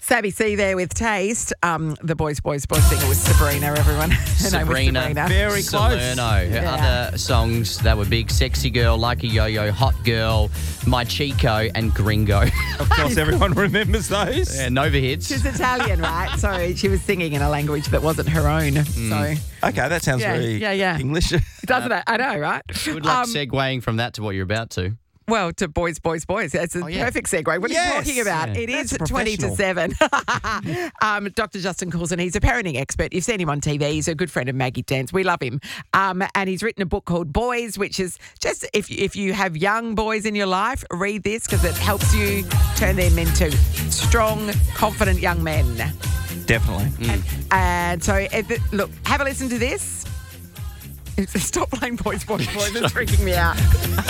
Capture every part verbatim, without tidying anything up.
Sabby C there with Taste. Um, the Boys, Boys, Boys singer was Sabrina, everyone. Her Sabrina. name was Sabrina. Very close. Salerno. Her Yeah. other songs that were big, Sexy Girl, Like a Yo-Yo, Hot Girl, My Chico, and Gringo. Of course, everyone remembers those. Yeah, Nova hits. She's Italian, right? So she was singing in a language that wasn't her own. So, Okay, that sounds Yeah, very yeah, yeah. English. doesn't it? I know, right? Good luck Um, segueing from that to what you're about to. Well, to Boys, Boys, Boys. It's a Oh, yeah. perfect segue. What are Yes. you talking about? Yeah. It is That's twenty to seven. um, Doctor Justin Coulson, he's a parenting expert. You've seen him on T V. He's a good friend of Maggie Dent's. We love him. Um, and he's written a book called Boys, which is just if, if you have young boys in your life, read this because it helps you turn them into strong, confident young men. Definitely. And so, if, look, have a listen to this. Stop playing Boys, Boys, Boys. It's freaking me out.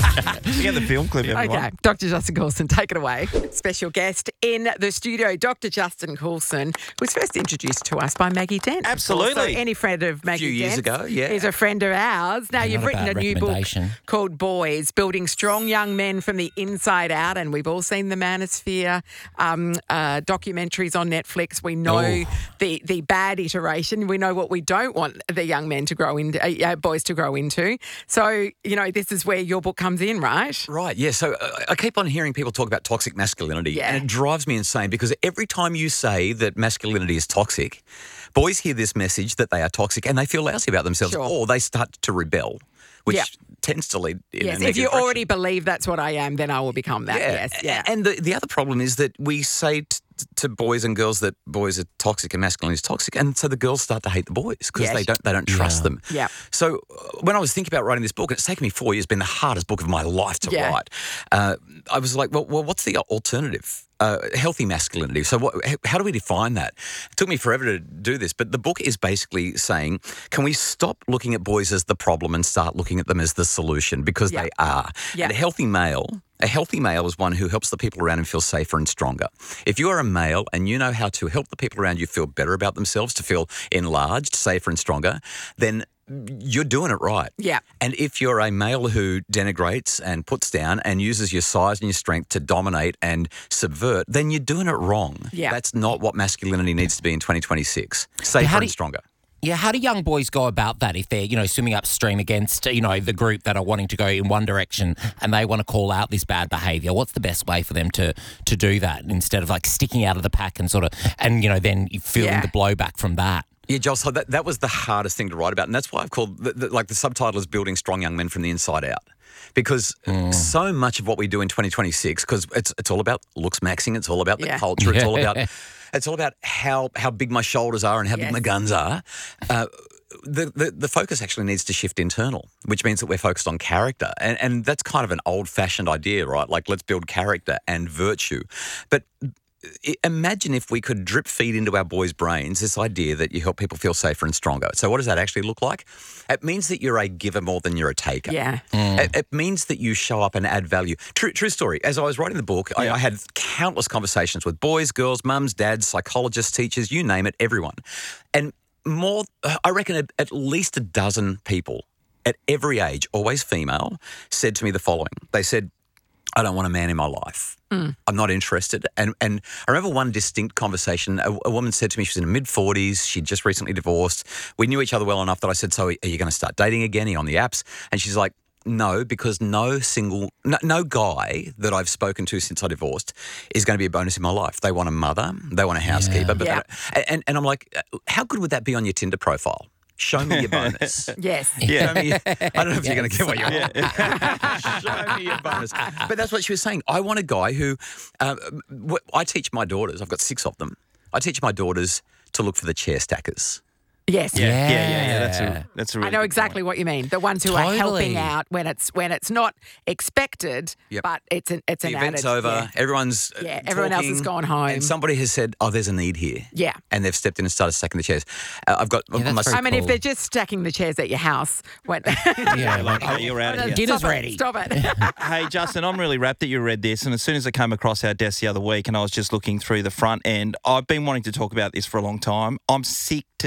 You get the film clip, everyone. Okay, Doctor Justin Coulson, take it away. Special guest in the studio, Doctor Justin Coulson, was first introduced to us by Maggie Dent. Absolutely. So any friend of Maggie few years Dent's ago, yeah. is a friend of ours. Now, you've not a written a, bad new book recommendation. called Boys, Building Strong Young Men from the Inside Out, and we've all seen the Manosphere um, uh, documentaries on Netflix. We know Oh. the, the bad iteration. We know what we don't want the young men to grow into, uh, uh, boys to grow into. So, you know, this is where your book comes in, right? Right, yeah. So uh, I keep on hearing people talk about toxic masculinity, Yeah. and it drives me insane because every time you say that masculinity is toxic, boys hear this message that they are toxic and they feel lousy about themselves, Sure. or they start to rebel, which Yeah. tends to lead in Yes, a if you negative already believe that's what I am, then I will become that. direction. Yes, yeah. And the, the other problem is that we say t- to boys and girls that boys are toxic and masculinity is toxic, and so the girls start to hate the boys because Yes. they don't they don't trust them. Yeah. So uh, when I was thinking about writing this book, and it's taken me four years, been the hardest book of my life to Yeah. write. Uh, I was like, well, well, what's the alternative? Uh, healthy masculinity. So what, h- how do we define that? It took me forever to do this, but the book is basically saying, can we stop looking at boys as the problem and start looking at them as the solution, because Yeah. they are. Yeah. And a healthy male, a healthy male is one who helps the people around him feel safer and stronger. If you are a male and you know how to help the people around you feel better about themselves, to feel enlarged, safer and stronger, then you're doing it right. Yeah. And if you're a male who denigrates and puts down and uses your size and your strength to dominate and subvert, then you're doing it wrong. Yeah. That's not what masculinity needs to be in twenty twenty-six. Safer how do and you- stronger. Yeah, how do young boys go about that if they're, you know, swimming upstream against, you know, the group that are wanting to go in one direction and they want to call out this bad behaviour? What's the best way for them to to do that instead of like sticking out of the pack and sort of, and, you know, then feeling Yeah. the blowback from that? Yeah, Joel, so that, that was the hardest thing to write about. And that's why I've called, the, the, like the subtitle is Building Strong Young Men from the Inside Out. Because so much of what we do in twenty twenty-six, because it's it's all about looks maxing, it's all about the Yeah. culture, it's all Yeah. about it's all about how how big my shoulders are and how Yes. big my guns are. Uh, the, the the focus actually needs to shift internal, which means that we're focused on character. And and that's kind of an old-fashioned idea, right? Like, let's build character and virtue. But I- imagine if we could drip feed into our boys' brains this idea that you help people feel safer and stronger. So what does that actually look like? It means that you're a giver more than you're a taker. Yeah. It, it means that you show up and add value. True, true story. As I was writing the book, I, I had countless conversations with boys, girls, mums, dads, psychologists, teachers, you name it, everyone. And more, I reckon at, at least a dozen people at every age, always female, said to me the following. They said, I don't want a man in my life. I'm not interested. And and I remember one distinct conversation. A, a woman said to me, she was in her mid forties. She'd just recently divorced. We knew each other well enough that I said, so are you going to start dating again? Are you on the apps? And she's like, no, because no single, no, no guy that I've spoken to since I divorced is going to be a bonus in my life. They want a mother. They want a housekeeper. But they Yeah. don't- and, and I'm like, how good would that be on your Tinder profile? Show me your bonus. Yes. Show me, I don't know if you're going to get what you want. Show me your bonus. But that's what she was saying. I want a guy who, uh, wh- I teach my daughters, I've got six of them, I teach my daughters to look for the chair stackers. Yes. Yeah, yeah, yeah, yeah. That's a that's a really I know good exactly what you mean. The ones who are Totally. helping out when it's when it's not expected, Yep. but it's an it's The an event's added. over, Yeah. everyone's uh, Yeah, everyone else has talking, gone home. and somebody has said, oh, there's a need here. Yeah. And they've stepped in and started stacking the chairs. Uh, I've got Yeah, that's my very I mean, if cool. they're just stacking the chairs at your house, when Yeah, like, Okay, you're out of here. Dinner's Stop it, ready. Stop it. Hey, Justin, I'm really rapt that you read this. And as soon as it came across our desk the other week and I was just looking through the front end, I've been wanting to talk about this for a long time. I'm sick to death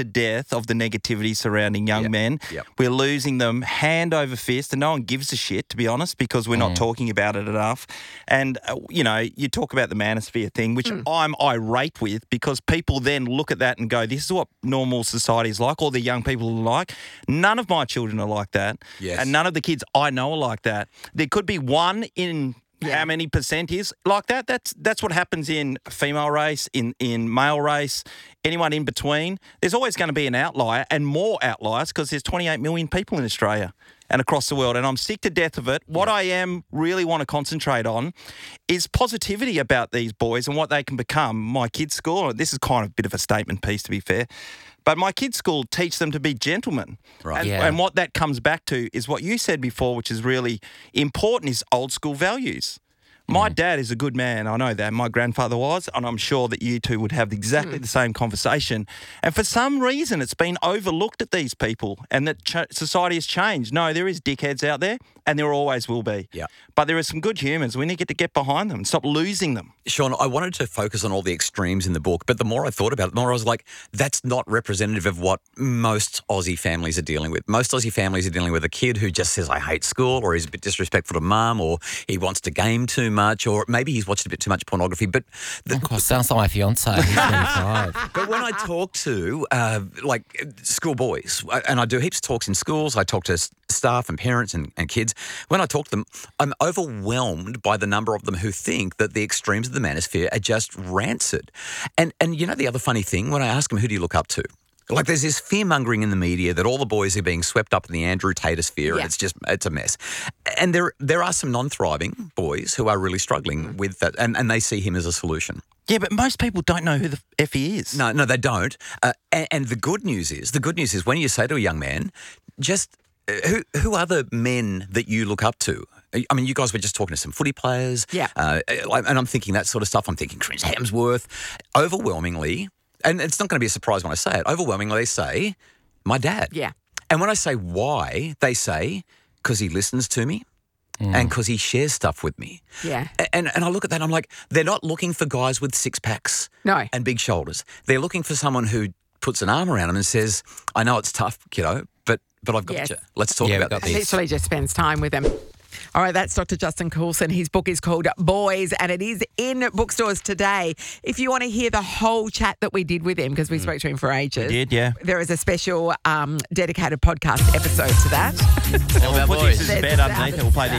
dearth of the negativity surrounding young Yep. men. Yep. We're losing them hand over fist, and no one gives a shit, to be honest, because we're not talking about it enough. And, uh, you know, you talk about the manosphere thing, which I'm irate with, because people then look at that and go, this is what normal society is like, all the young people are like. None of my children are like that. Yes. And none of the kids I know are like that. There could be one in how many percent is like that. That's that's what happens in female race, in, in male race, anyone in between. There's always going to be an outlier, and more outliers, because there's twenty-eight million people in Australia and across the world, and I'm sick to death of it. What I am really want to concentrate on is positivity about these boys and what they can become. My kids' school, this is kind of a bit of a statement piece, to be fair, but my kids' school teach them to be gentlemen. Right. And, Yeah. and what that comes back to is what you said before, which is really important, is old school values. My dad is a good man. I know that. My grandfather was, and I'm sure that you two would have exactly the same conversation. And for some reason, it's been overlooked at these people, and that ch- society has changed. No, there is dickheads out there, and there always will be. Yeah. But there are some good humans. We need to get, to get behind them and stop losing them. Sean, I wanted to focus on all the extremes in the book, but the more I thought about it, the more I was like, that's not representative of what most Aussie families are dealing with. Most Aussie families are dealing with a kid who just says, I hate school, or he's a bit disrespectful to mum, or he wants to game too much, or maybe he's watched a bit too much pornography. But the, Oh, sounds like my fiance. He's twenty-five. But when I talk to, uh, like, school boys, and I do heaps of talks in schools, I talk to s- staff and parents and, and kids. When I talk to them, I'm overwhelmed by the number of them who think that the extremes of the manosphere are just rancid. And, and you know the other funny thing, when I ask them, who do you look up to? Like, there's this fear-mongering in the media that all the boys are being swept up in the Andrew Tate sphere, Yeah. and it's just, it's a mess. And there there are some non-thriving boys who are really struggling with that, and, and they see him as a solution. Yeah, but most people don't know who the F he is. No, no, they don't. Uh, and, and the good news is, the good news is when you say to a young man, just uh, who who are the men that you look up to? I mean, you guys were just talking to some footy players. Yeah. Uh, and I'm thinking that sort of stuff. I'm thinking Chris Hemsworth. Overwhelmingly, and it's not going to be a surprise when I say it, overwhelmingly they say, my dad. Yeah. And when I say why, they say, because he listens to me and because he shares stuff with me. Yeah. A- And, and I look at that and I'm like, they're not looking for guys with six packs No. and big shoulders. They're looking for someone who puts an arm around them and says, I know it's tough, kiddo, but but I've got Yes. you. Let's talk Yeah, we've about got this. this. Literally just spends time with them. All right, that's Doctor Justin Coulson. His book is called Boys, and it is in bookstores today. If you want to hear the whole chat that we did with him, because we spoke to him for ages. We did, yeah. There is a special um, dedicated podcast episode to that. And we'll put boys. this as There's bed the underneath sound it. We'll play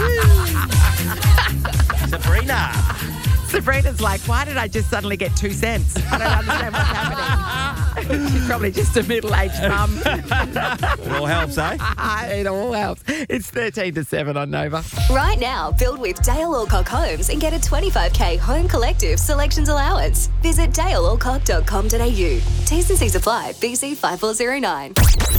this. Sabrina. Sabrina's like, why did I just suddenly get two cents? I don't understand what's happening. She's probably just a middle-aged mum. It all helps, eh? It all helps. It's thirteen to seven on Nova. Right now, build with Dale Alcock Homes and get a twenty-five K home collective selections allowance. Visit dale alcock dot com dot a u. T's and C's apply. B C five four zero nine.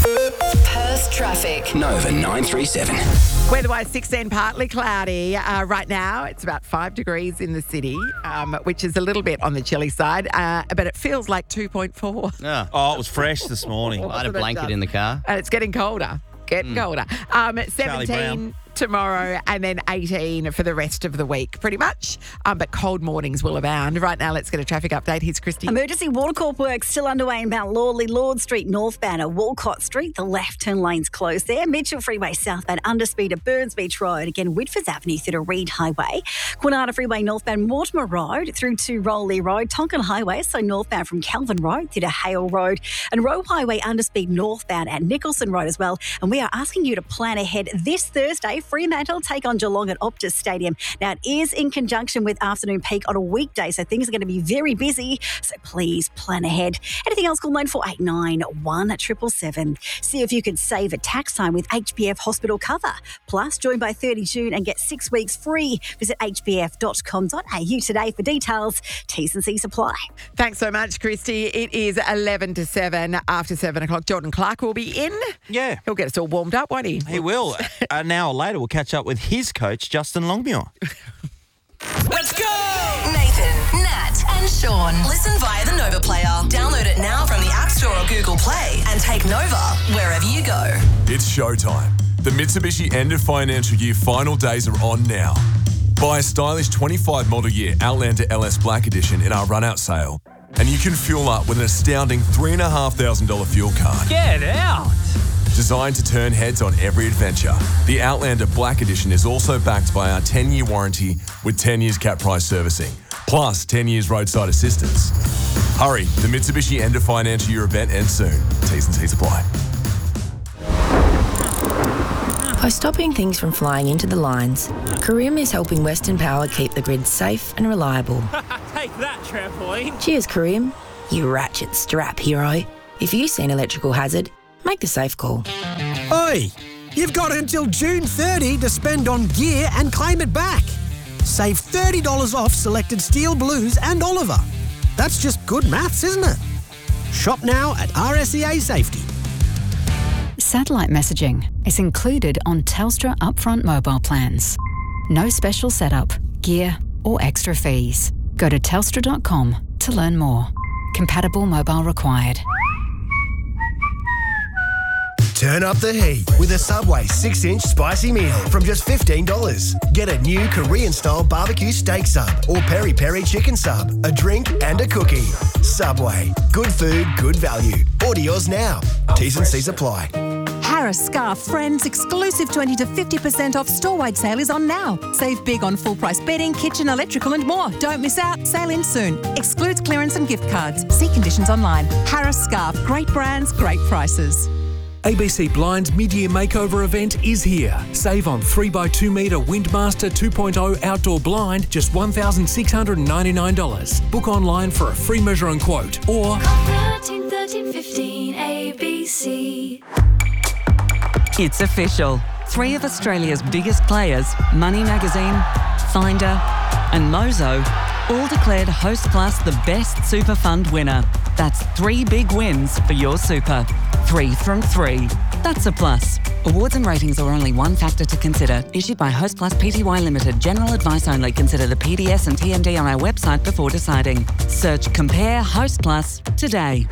Perth traffic. Nova nine three seven. Weather-wise, sixteen, partly cloudy. Uh, right now, it's about five degrees in the city, um, which is a little bit on the chilly side, uh, but it feels like two point four. Oh, Oh, it was fresh this morning. I had a Wasn't it blanket just? in the car. And it's getting colder. Getting colder. Um, seventeen Brown. tomorrow and then eighteen for the rest of the week, pretty much. Um, but cold mornings will abound. Right now, let's get a traffic update. Here's Christy. Emergency water corp work still underway in Mount Lawley, Lord Street northbound at Walcott Street. The left turn lane's closed there. Mitchell Freeway southbound underspeed at Burns Beach Road. Again, Whitfords Avenue through to Reed Highway. Quinata Freeway northbound Mortimer Road through to Rowley Road. Tonkin Highway, so northbound from Calvin Road through to Hale Road. And Roe Highway underspeed northbound at Nicholson Road as well. And we are asking you to plan ahead this Thursday. Fremantle take on Geelong at Optus Stadium. Now, it is in conjunction with afternoon peak on a weekday, so things are going to be very busy. So please plan ahead. Anything else, call nine four eight nine, one seven seven seven. See if you could save a tax time with H B F Hospital Cover. Plus, join by thirty June and get six weeks free. Visit h b f dot com dot a u today for details. T's and C's apply. Thanks so much, Christy. It is eleven to seven. After seven o'clock, Jordan Clark will be in. Yeah. He'll get us all warmed up, won't he? He will. An hour later, we'll catch up with his coach, Justin Longmuir. Let's go! Nathan, Nat, and Sean. Listen via the Nova Player. Download it now from the App Store or Google Play and take Nova wherever you go. It's showtime. The Mitsubishi end of financial year final days are on now. Buy a stylish twenty-five model year Outlander L S Black Edition in our run-out sale and you can fuel up with an astounding three thousand five hundred dollars fuel card. Get out! Designed to turn heads on every adventure, the Outlander Black Edition is also backed by our ten-year warranty with ten years cap price servicing, plus ten years roadside assistance. Hurry, the Mitsubishi end of financial year event ends soon. T's and C's apply. By stopping things from flying into the lines, Careem is helping Western Power keep the grid safe and reliable. Take that, trampoline. Cheers, Careem, you ratchet strap hero. If you see an electrical hazard, make the safe call. Oi! You've got until June thirtieth to spend on gear and claim it back. Save thirty dollars off selected Steel Blues and Oliver. That's just good maths, isn't it? Shop now at R S E A Safety. Satellite messaging is included on Telstra upfront mobile plans. No special setup, gear or extra fees. Go to telstra dot com to learn more. Compatible mobile required. Turn up the heat with a Subway six-inch spicy meal from just fifteen dollars. Get a new Korean-style barbecue steak sub or peri-peri chicken sub, a drink and a cookie. Subway. Good food, good value. Order yours now. T's and C's apply. Harris Scarf Friends exclusive twenty to fifty percent off store-wide sale is on now. Save big on full-price bedding, kitchen, electrical and more. Don't miss out. Sale ends soon. Excludes clearance and gift cards. See conditions online. Harris Scarf. Great brands, great prices. A B C Blind's mid-year makeover event is here. Save on three by two metre Windmaster two point oh outdoor blind, just one thousand six hundred ninety-nine dollars. Book online for a free measure and quote or thirteen thirteen fifteen A B C. It's official. Three of Australia's biggest players, Money Magazine, Finder and Mozo, all declared Hostplus the best super fund winner. That's three big wins for your super. Three from three. That's a plus. Awards and ratings are only one factor to consider. Issued by Hostplus Pty Limited. General advice only. Consider the P D S and T M D on our website before deciding. Search Compare Hostplus today.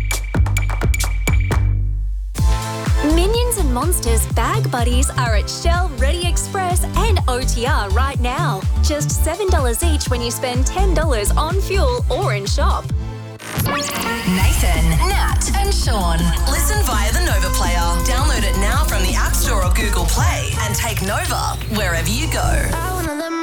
Minions and Monsters Bag Buddies are at Shell, Ready Express and O T R right now. Just seven dollars each when you spend ten dollars on fuel or in shop. Nathan, Nat and Sean. Listen via the Nova Player. Download it now from the App Store or Google Play and take Nova wherever you go.